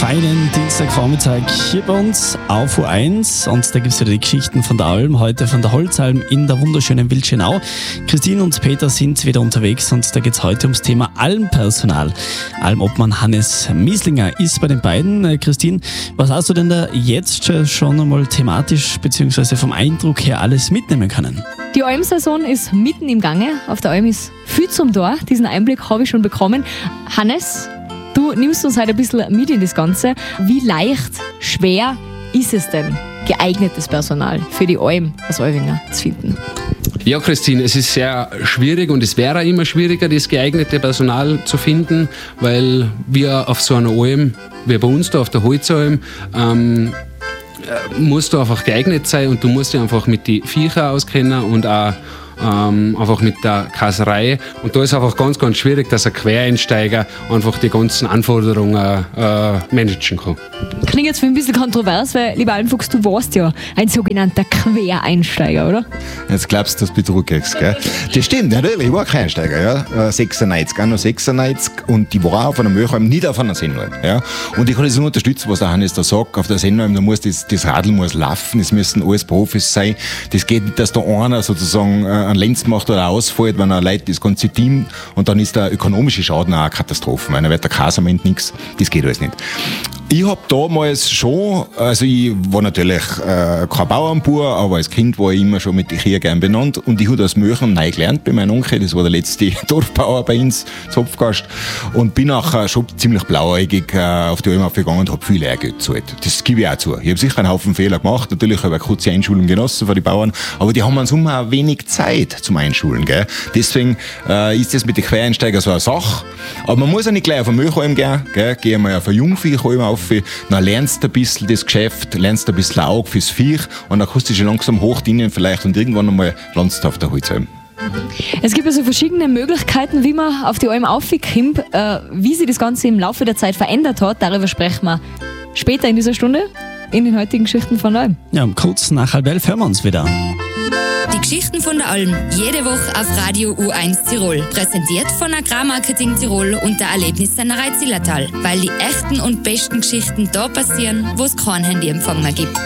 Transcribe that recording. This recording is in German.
feinen Dienstagvormittag hier bei uns auf U1 und da gibt es wieder die Geschichten von der Alm, heute von der Holzalm in der wunderschönen Wildschönau. Christine und Peter sind wieder unterwegs und da geht es heute ums Thema Almpersonal. Almobmann Hannes Mieslinger ist bei den beiden. Christine, was hast du denn da jetzt schon einmal thematisch bzw. vom Eindruck her alles mitnehmen können? Die Almsaison ist mitten im Gange. Auf der Alm ist viel zum Tor. Diesen Einblick habe ich schon bekommen. Hannes, du nimmst uns heute ein bisschen mit in das Ganze. Wie leicht, schwer ist es denn, geeignetes Personal für die Alm aus Alvinger zu finden? Ja, Christine, es ist sehr schwierig und es wäre immer schwieriger, das geeignete Personal zu finden, weil wir auf so einer Alm, wie bei uns da auf der Holzalm, musst du einfach geeignet sein und du musst dich einfach mit den Viecher auskennen und auch einfach mit der Kaserei. Und da ist einfach ganz, ganz schwierig, dass ein Quereinsteiger einfach die ganzen Anforderungen managen kann. Klingt jetzt für ein bisschen kontrovers, weil, lieber Almfuchs, du warst ja ein sogenannter Quereinsteiger, oder? Jetzt glaubst du, dass du betrügst, gell? Das stimmt, natürlich, ich war kein Einsteiger, ja. 96, auch noch 96 und ich war auch auf einer Milchalm, nicht auf einer Sennalm, ja. Und ich kann das nur unterstützen, was der Hannes da sagt, auf der Sennalm, da muss das Radl muss laufen, es müssen alles Profis sein. Das geht nicht, dass da einer sozusagen einen Lenz macht oder ausfällt, wenn er Leute das ganze Team und dann ist der ökonomische Schaden auch eine Katastrophe. Dann wird der Kas am Ende nichts, das geht alles nicht. Ich habe damals schon, also ich war natürlich kein Bauernbub, aber als Kind war ich immer schon mit den Kühen gern benannt und ich habe das Möchen neu gelernt bei meinem Onkel, das war der letzte Dorfbauer bei uns, Zopfgast, und bin nachher schon ziemlich blauäugig auf die Alm aufgegangen und habe viel Lehrgeld gezahlt. Das gebe ich auch zu. Ich habe sicher einen Haufen Fehler gemacht, natürlich habe ich eine kurze Einschulung genossen für die Bauern, aber die haben im Sommer auch wenig Zeit zum Einschulen, gell? Deswegen ist das mit den Quereinsteigern so eine Sache, aber man muss ja nicht gleich auf eine Milchalm gehen, gell? Geh einmal auf eine Jungviehchalm auf, dann lernst du ein bisschen das Geschäft, lernst du ein bisschen ein Auge fürs Viech und dann kannst du schon langsam hoch dienen vielleicht und irgendwann einmal landest du auf der Holzalm. Es gibt also verschiedene Möglichkeiten, wie man auf die Alm aufkommt. Wie sich das Ganze im Laufe der Zeit verändert hat, darüber sprechen wir später in dieser Stunde in den heutigen Geschichten von der Alm. Ja, kurz nach 11:30 hören wir uns wieder. Die Geschichten von der Alm, jede Woche auf Radio U1 Tirol. Präsentiert von Agrarmarketing Tirol und der Erlebnissennerei Zillertal. Weil die echten und besten Geschichten da passieren, wo es kein Handyempfang mehr gibt.